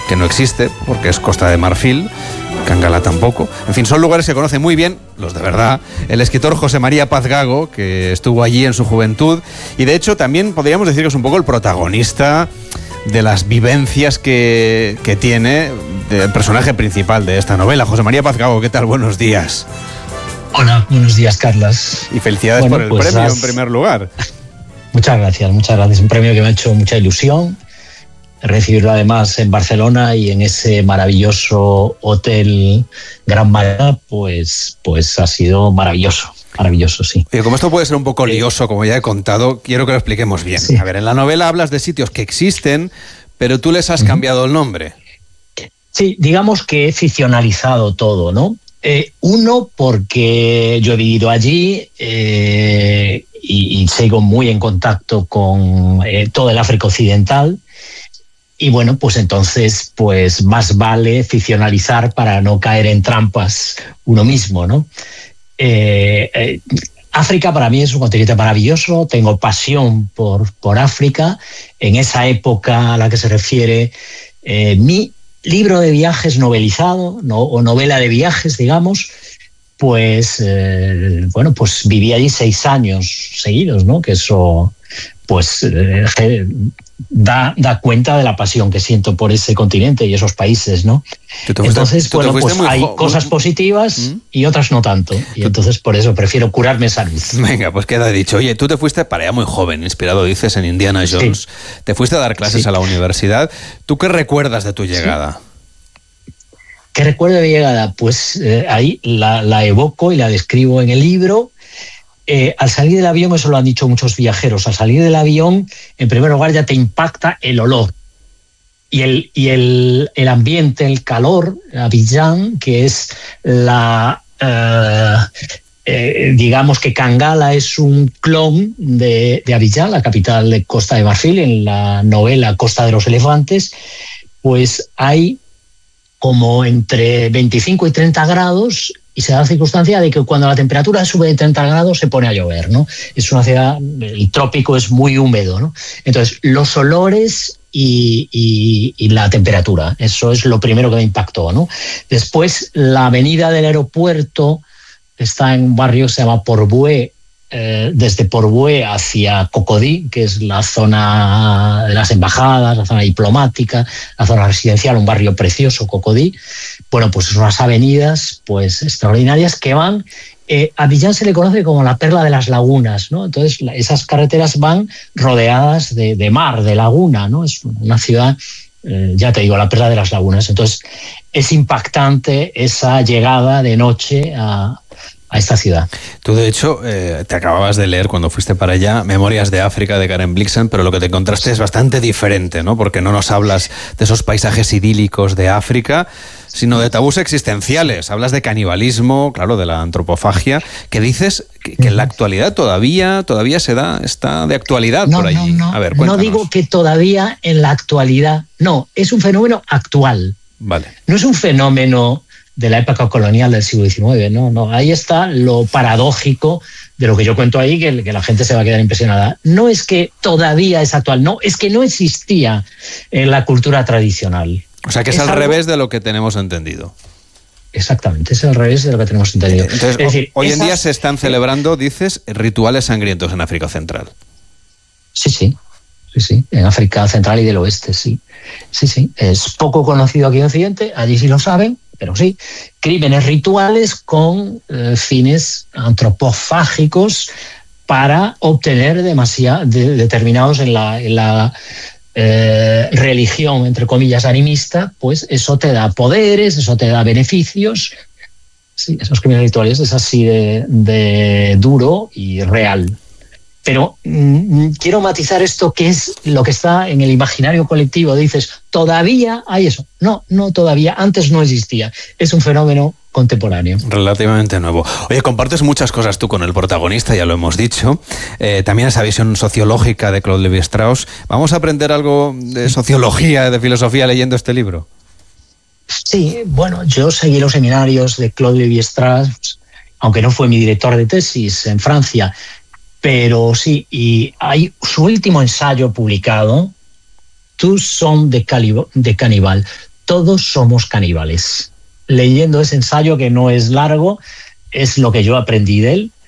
que no existe, porque es Costa de Marfil, Cangala tampoco. En fin, son lugares que conoce muy bien, los de verdad, el escritor José María Paz Gago, que estuvo allí en su juventud, y de hecho también podríamos decir que es un poco el protagonista de las vivencias que tiene el personaje principal de esta novela. José María Paz Gago, ¿qué tal? Buenos días. Hola, buenos días, Carlas. Y felicidades por el premio en primer lugar. Muchas gracias. Un premio que me ha hecho mucha ilusión. Recibirlo además en Barcelona y en ese maravilloso hotel Gran Marea, pues ha sido maravilloso. Maravilloso, sí. Oye, como esto puede ser un poco lioso, como ya he contado, quiero que lo expliquemos bien. Sí. A ver, en la novela hablas de sitios que existen, pero tú les has cambiado el nombre. Sí, digamos que he ficcionalizado todo, ¿no? Uno, porque yo he vivido allí y sigo muy en contacto con todo el África Occidental. Y bueno, pues entonces pues más vale ficcionalizar para no caer en trampas uno mismo, ¿no? África para mí es un continente maravilloso, tengo pasión por África. En esa época a la que se refiere mi libro de viajes novelizado, o novela de viajes, digamos, pues viví allí 6 años seguidos, ¿no? Que eso pues da cuenta de la pasión que siento por ese continente y esos países, ¿no? Entonces, bueno, pues hay cosas positivas y otras no tanto. Y entonces por eso prefiero curarme en salud. Venga, pues queda dicho. Oye, tú te fuiste para allá muy joven, inspirado, dices, en Indiana Jones. Sí. Te fuiste a dar clases a la universidad. ¿Tú qué recuerdas de tu llegada? ¿Qué recuerdo de mi llegada? Pues ahí la evoco y la describo en el libro. Al salir del avión, eso lo han dicho muchos viajeros, al salir del avión, en primer lugar ya te impacta el olor y el ambiente, el calor. Abiyán, que es digamos que Cangala es un clon de Abiyán, la capital de Costa de Marfil. En la novela Costa de los Elefantes, pues hay como entre 25 y 30 grados, y se da la circunstancia de que cuando la temperatura sube de 30 grados se pone a llover, ¿no? Es una ciudad, el trópico es muy húmedo, ¿no? Entonces, los olores y la temperatura, eso es lo primero que me impactó, ¿no? Después, la avenida del aeropuerto está en un barrio que se llama Port-Bouët, desde Port-Bouët hacia Cocody, que es la zona de las embajadas, la zona diplomática, la zona residencial, un barrio precioso, Cocody. Bueno, pues son unas avenidas pues extraordinarias que van. A Abiyán se le conoce como la perla de las lagunas, ¿no? Entonces esas carreteras van rodeadas de mar, de laguna, ¿no? Es una ciudad, ya te digo, la perla de las lagunas. Entonces es impactante esa llegada de noche a esta ciudad. Tú, de hecho, te acababas de leer cuando fuiste para allá Memorias de África de Karen Blixen, pero lo que te encontraste es bastante diferente, ¿no? Porque no nos hablas de esos paisajes idílicos de África, sino de tabús existenciales. Hablas de canibalismo, claro, de la antropofagia, que dices que en la actualidad todavía se da, está de actualidad por allí. No, a ver, cuéntanos. No digo que todavía en la actualidad, no, es un fenómeno actual. Vale. No es un fenómeno de la época colonial del siglo XIX, no. Ahí está lo paradójico de lo que yo cuento ahí, que la gente se va a quedar impresionada. No es que todavía es actual, no, es que no existía en la cultura tradicional. O sea, que es al revés de lo que tenemos entendido. Exactamente, es al revés de lo que tenemos entendido. Entonces, es decir, hoy en día se están celebrando, dices, rituales sangrientos en África Central. Sí, en África Central y del Oeste, sí. Es poco conocido aquí en Occidente, allí sí lo saben, pero sí. Crímenes rituales con fines antropofágicos para obtener determinados en la religión, entre comillas, animista, pues eso te da poderes, eso te da beneficios. Sí, esos crímenes rituales es así de duro y real. Pero quiero matizar esto, que es lo que está en el imaginario colectivo. Dices, ¿todavía hay eso? No todavía, antes no existía. Es un fenómeno contemporáneo. Relativamente nuevo. Oye, compartes muchas cosas tú con el protagonista, ya lo hemos dicho. También esa visión sociológica de Claude Lévi-Strauss. ¿Vamos a aprender algo de sociología, de filosofía leyendo este libro? Sí, bueno, yo seguí los seminarios de Claude Lévi-Strauss, aunque no fue mi director de tesis en Francia, pero sí, y hay su último ensayo publicado, Tous sommes des cannibales. todos somos caníbales. Leyendo ese ensayo, que no es largo, es lo que yo aprendí de él,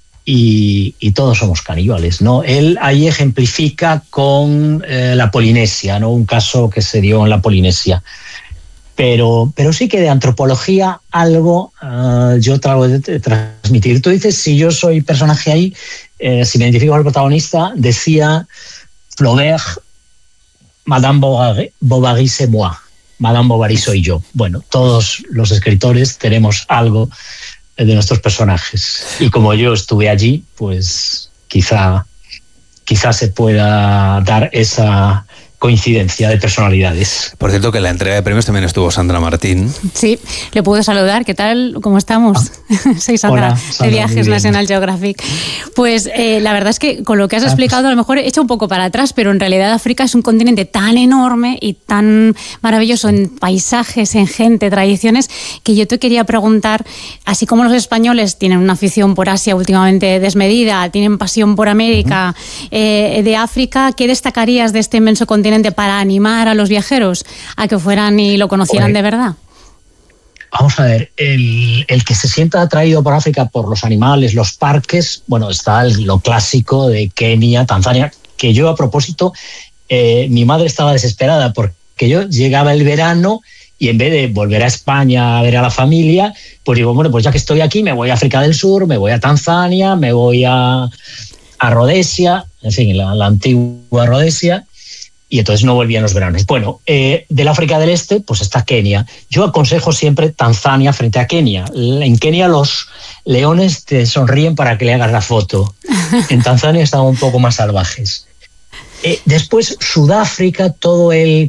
y todos somos caníbales, ¿no? Él ahí ejemplifica con la Polinesia, ¿no? Un caso que se dio en la Polinesia. Pero sí que de antropología algo yo trato de transmitir. Tú dices, si yo soy personaje ahí, si me identifico con el protagonista, decía Flaubert, Madame Bovary c'est moi, Madame Bovary soy yo. Bueno, todos los escritores tenemos algo de nuestros personajes. Y como yo estuve allí, pues quizá se pueda dar esa coincidencia de personalidades. Por cierto, que en la entrega de premios también estuvo Sandra Martín. Sí, le puedo saludar. ¿Qué tal? ¿Cómo estamos? Soy Sandra, de Viajes National Geographic. Pues la verdad es que con lo que has explicado, a lo mejor he hecho un poco para atrás, pero en realidad África es un continente tan enorme y tan maravilloso en paisajes, en gente, tradiciones, que yo te quería preguntar, así como los españoles tienen una afición por Asia últimamente desmedida, tienen pasión por América, de África, ¿qué destacarías de este inmenso continente para animar a los viajeros a que fueran y lo conocieran de verdad? Vamos a ver, el que se sienta atraído por África, por los animales, los parques, bueno, está lo clásico de Kenia, Tanzania, que yo a propósito, mi madre estaba desesperada porque yo llegaba el verano y en vez de volver a España a ver a la familia, pues digo, bueno, pues ya que estoy aquí, me voy a África del Sur, me voy a Tanzania, me voy a Rodesia, en fin, la antigua Rodesia. Y entonces no volvían los veranos. Bueno, del África del Este, pues está Kenia. Yo aconsejo siempre Tanzania frente a Kenia. En Kenia los leones te sonríen para que le hagas la foto. En Tanzania están un poco más salvajes. Después Sudáfrica, todo el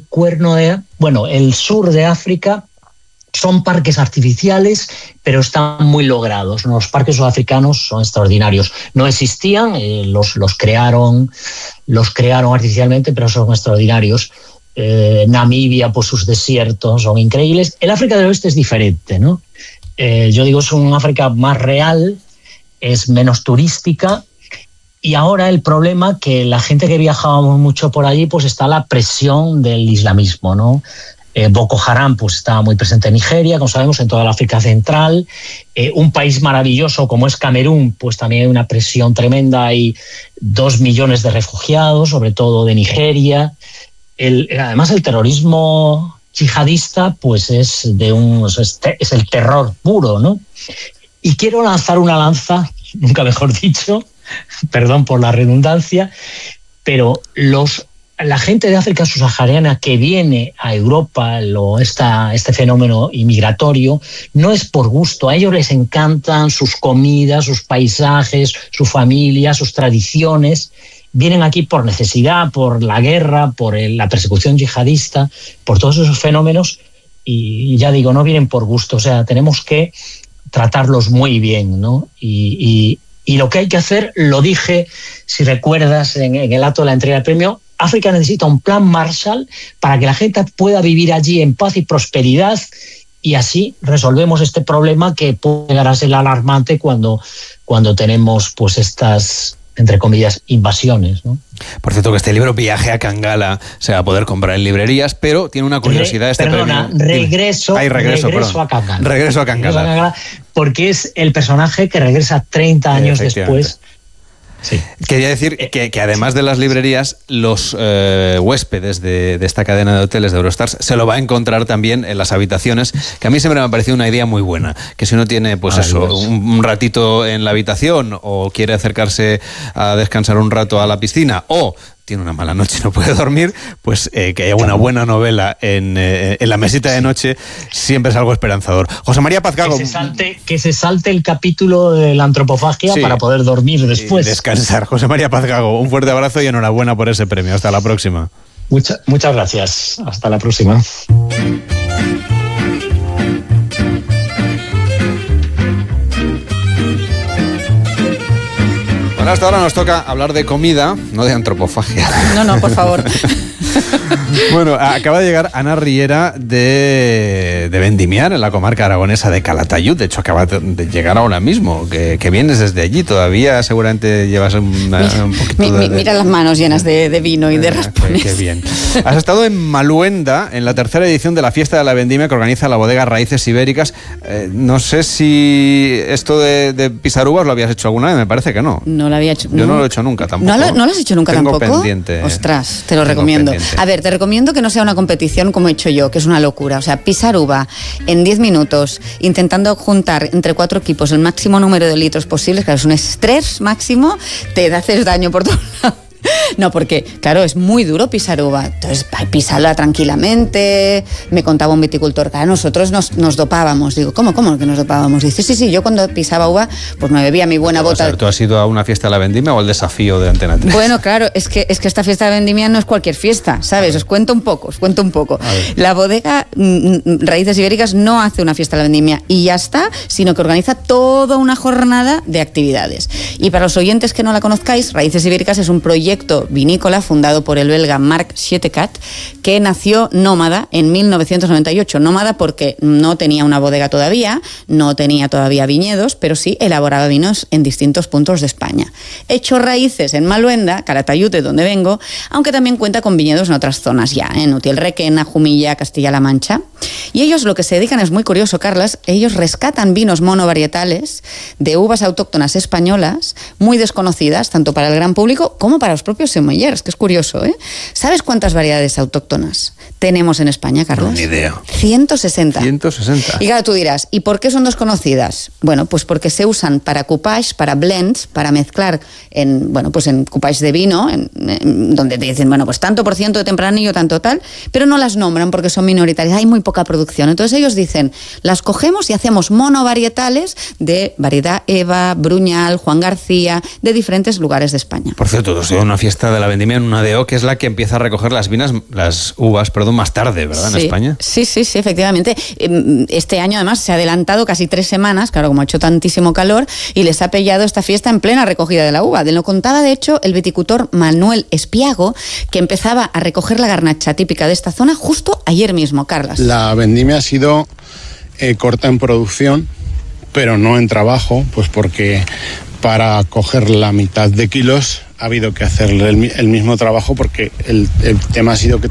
el sur de África, son parques artificiales, pero están muy logrados. Los parques sudafricanos son extraordinarios. No existían, los crearon artificialmente, pero son extraordinarios. Namibia, pues sus desiertos son increíbles. El África del Oeste es diferente, ¿no? Yo digo, es una África más real, es menos turística. Y ahora el problema que la gente que viajábamos mucho por allí, pues está la presión del islamismo, ¿no? Boko Haram pues estaba muy presente en Nigeria, como sabemos, en toda la África Central. Un país maravilloso como es Camerún, pues también hay una presión tremenda, hay 2 millones de refugiados, sobre todo de Nigeria. Además el terrorismo yihadista pues es el terror puro, ¿no? Y quiero lanzar una lanza, nunca mejor dicho, perdón por la redundancia, pero la gente de África subsahariana que viene a Europa, este fenómeno inmigratorio, no es por gusto. A ellos les encantan sus comidas, sus paisajes, su familia, sus tradiciones. Vienen aquí por necesidad, por la guerra, por la persecución yihadista, por todos esos fenómenos. Y ya digo, no vienen por gusto. O sea, tenemos que tratarlos muy bien, ¿no? Y lo que hay que hacer, lo dije, si recuerdas, en el acto de la entrega del premio, África necesita un plan Marshall para que la gente pueda vivir allí en paz y prosperidad, y así resolvemos este problema que puede llegar a ser alarmante cuando tenemos pues estas, entre comillas, invasiones, ¿no? Por cierto, que este libro, Viaje a Kangala, se va a poder comprar en librerías, pero tiene una curiosidad premio. Regreso a Kangala. Regreso a Kangala. Porque es el personaje que regresa 30 años después. Sí. Quería decir que además de las librerías, los huéspedes de esta cadena de hoteles de Eurostars se lo va a encontrar también en las habitaciones, que a mí siempre me ha parecido una idea muy buena, que si uno tiene pues un ratito en la habitación o quiere acercarse a descansar un rato a la piscina o tiene una mala noche y no puede dormir, pues que haya una buena novela en la mesita de noche siempre es algo esperanzador. José María Pazgago. Que se salte el capítulo de la antropofagia para poder dormir después. Descansar. José María Pazgago, un fuerte abrazo y enhorabuena por ese premio. Hasta la próxima. Muchas gracias. Hasta la próxima. Bueno, hasta ahora nos toca hablar de comida, no de antropofagia. No, por favor. Bueno, acaba de llegar Ana Riera de Vendimiar, en la comarca aragonesa de Calatayud. De hecho, acaba de llegar ahora mismo, que vienes desde allí. Todavía seguramente llevas un poquito de... Mira las manos llenas de vino y de raspones. Qué bien. Has estado en Maluenda, en la tercera edición de la Fiesta de la Vendimia que organiza la bodega Raíces Ibéricas. No sé si esto de pisar uvas lo habías hecho alguna vez, me parece que no. No lo había hecho. Yo no lo he hecho nunca tampoco. ¿No lo has hecho nunca Tengo tampoco? Pendiente. Ostras, te lo recomiendo. Pendiente. A ver, te recomiendo que no sea una competición como he hecho yo, que es una locura. O sea, pisar uva en 10 minutos, intentando juntar entre 4 equipos el máximo número de litros posibles, claro, es un estrés máximo, te haces daño por todos lados. No, porque, claro, es muy duro pisar uva. Entonces, pisarla tranquilamente. Me contaba un viticultor, claro, nosotros nos dopábamos. Digo, ¿cómo que nos dopábamos? Dice, sí, yo cuando pisaba uva, pues me bebía mi buena bota. O sea, ¿tú has ido a una fiesta de la vendimia o al desafío de Antena 3? Bueno, claro, es que esta fiesta de vendimia no es cualquier fiesta, ¿sabes? Os cuento un poco. La bodega Raíces Ibéricas no hace una fiesta de la vendimia y ya está, sino que organiza toda una jornada de actividades. Y para los oyentes que no la conozcáis, Raíces Ibéricas es un proyecto vinícola fundado por el belga Marc Schetekat, que nació nómada en 1998. Nómada porque no tenía una bodega todavía, no tenía todavía viñedos, pero sí elaboraba vinos en distintos puntos de España. Hecho raíces en Maluenda, Calatayud, de donde vengo, aunque también cuenta con viñedos en otras zonas ya, en Utiel Requena, Jumilla, Castilla-La Mancha. Y ellos lo que se dedican es muy curioso, Carlas, ellos rescatan vinos monovarietales de uvas autóctonas españolas, muy desconocidas, tanto para el gran público como para los propios sommeliers, que es curioso, ¿eh? ¿Sabes cuántas variedades autóctonas tenemos en España, Carlos? No, ni idea. 160. 160. Y claro, tú dirás, ¿y por qué son desconocidas? Bueno, pues porque se usan para coupage, para blends, para mezclar en coupage de vino, donde te dicen, bueno, pues tanto por ciento de tempranillo, tanto tal, pero no las nombran porque son minoritarias, hay muy poca producción. Entonces ellos dicen, las cogemos y hacemos monovarietales de variedad Eva, Bruñal, Juan García, de diferentes lugares de España. Por cierto, ha sido una fiesta de la vendimia en una DO, que es la que empieza a recoger las uvas, más tarde, ¿verdad? Sí, en España. Sí, efectivamente. Este año además se ha adelantado casi 3 semanas, claro, como ha hecho tantísimo calor, y les ha pillado esta fiesta en plena recogida de la uva. Lo contaba, de hecho, el viticultor Manuel Espiago, que empezaba a recoger la garnacha típica de esta zona justo ayer mismo, Carlas. La vendimia ha sido corta en producción, pero no en trabajo, pues porque para coger la mitad de kilos ha habido que hacerle el mismo trabajo, porque el tema ha sido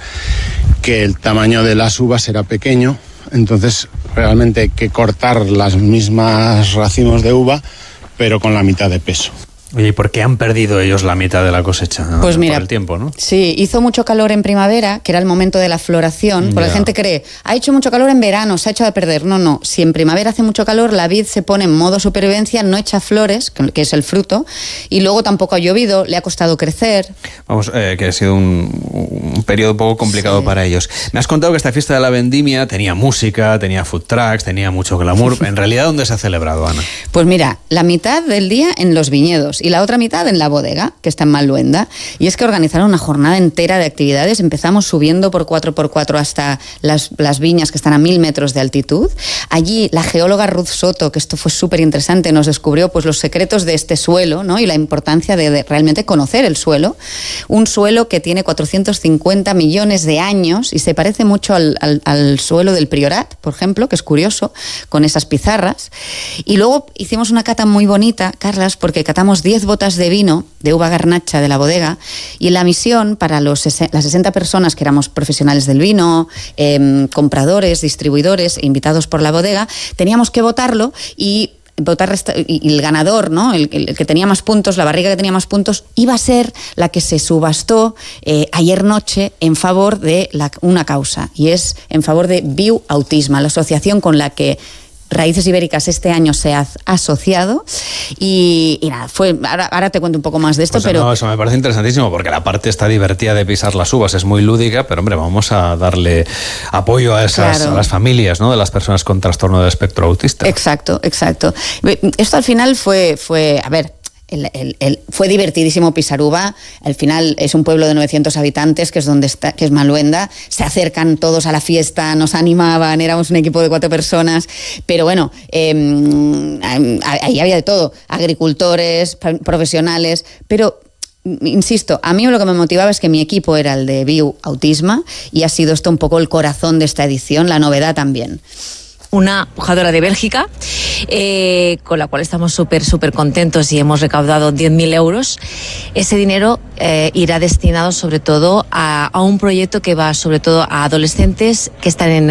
que el tamaño de las uvas era pequeño, entonces realmente hay que cortar las mismas racimos de uva, pero con la mitad de peso. Oye, ¿y por qué han perdido ellos la mitad de la cosecha? Pues mira, por el tiempo, ¿no? Sí, hizo mucho calor en primavera, que era el momento de la floración, porque la gente cree, ha hecho mucho calor en verano, se ha hecho a perder. No, si en primavera hace mucho calor, la vid se pone en modo supervivencia, no echa flores, que es el fruto, y luego tampoco ha llovido, le ha costado crecer. Vamos, que ha sido un periodo un poco complicado para ellos. Me has contado que esta fiesta de la vendimia tenía música, tenía food trucks, tenía mucho glamour. En realidad, ¿dónde se ha celebrado, Ana? Pues mira, la mitad del día en los viñedos y la otra mitad en la bodega, que está en Maluenda. Y es que organizaron una jornada entera de actividades. Empezamos subiendo por 4x4 hasta las viñas que están a 1000 metros de altitud. Allí la geóloga Ruth Soto, que esto fue súper interesante, nos descubrió pues los secretos de este suelo, ¿no? Y la importancia de realmente conocer el suelo. Un suelo que tiene 450 millones de años y se parece mucho al suelo del Priorat, por ejemplo, que es curioso, con esas pizarras. Y luego hicimos una cata muy bonita, Carlas, porque catamos 10 botas de vino de uva garnacha de la bodega, y la misión para las 60 personas que éramos profesionales del vino, compradores, distribuidores, invitados por la bodega, teníamos que votarlo y el ganador, ¿no? El que tenía más puntos, la barriga que tenía más puntos, iba a ser la que se subastó ayer noche en favor de una causa, y es en favor de Viu Autisme, la asociación con la que Raíces Ibéricas este año se ha asociado, y nada, ahora te cuento un poco más de esto, pues pero... No, eso me parece interesantísimo, porque la parte está divertida de pisar las uvas es muy lúdica, pero hombre, vamos a darle apoyo a las familias, ¿no? De las personas con trastorno del espectro autista. Exacto. Esto al final fue a ver... Fue divertidísimo pisar uva. Al final es un pueblo de 900 habitantes, que es donde está, que es Maluenda. Se acercan todos a la fiesta, nos animaban, éramos un equipo de 4 personas. Pero bueno, ahí había de todo, agricultores, profesionales, pero insisto, a mí lo que me motivaba es que mi equipo era el de Viu Autisme y ha sido esto un poco el corazón de esta edición, la novedad también. Una jugadora de Bélgica, con la cual estamos súper contentos y hemos recaudado 10.000 euros. Ese dinero irá destinado sobre todo a un proyecto que va sobre todo a adolescentes que están en